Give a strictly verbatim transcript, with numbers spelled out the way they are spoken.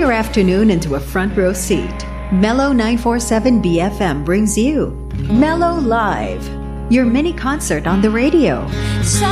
your afternoon into a front row seat. Mellow nine forty-seven B F M brings you Mellow Live, your mini concert on the radio.